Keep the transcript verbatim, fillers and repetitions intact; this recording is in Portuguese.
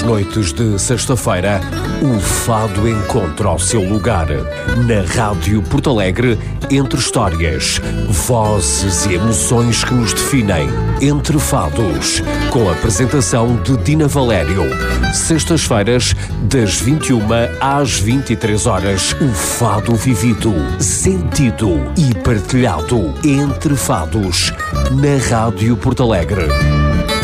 Nas noites de sexta-feira, o fado encontra o seu lugar. Na Rádio Porto Alegre, entre histórias, vozes e emoções que nos definem. Entre fados, com a apresentação de Dina Valério. Sextas-feiras, das vinte e uma às vinte e três horas, o fado vivido, sentido e partilhado. Entre fados, na Rádio Porto Alegre.